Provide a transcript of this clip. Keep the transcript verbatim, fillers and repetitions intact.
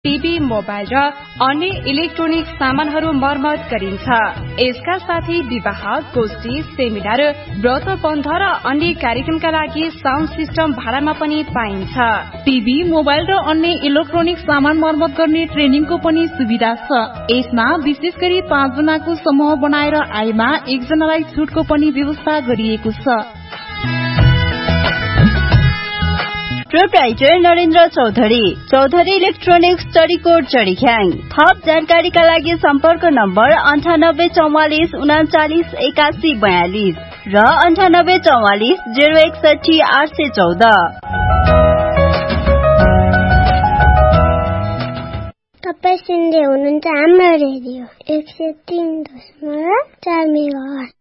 TV, mobile र अन्य electronic सामानहरू मर्मत गरिन्छ। यसका साथै विवाह, गोष्ठी, सेमिनार, व्रत बन्ध र अन्य कार्यक्रमका लागि साउन्ड सिस्टम भाडामा पनि पाइन्छ। टिभी, मोबाइल र अन्य इलेक्ट्रोनिक सामान मर्मत गर्ने ट्रेनिङको पनि सुविधा छ। यसमा विशेष गरी पाँच जनाको समूह बनाएर आएमा एकजनालाई छुटको पनि व्यवस्था गरिएको छ। Proprietor Narendra Chaudhary, Chaudhary electronics Charikot चरीख्याङ। थप जानकारीका लागि सम्पर्क नम्बर अन्ठानब्बे चौवालिस उनाचालिस एकासी बयालिस र अन्ठानब्बे चौवालिस जेरो एकसठी आठ सय चौध। तपाईँ सुन्दै हुनुहुन्छ हाम्रो रेडियो एक सय तीन दशमलव चार मेगाहर्ज।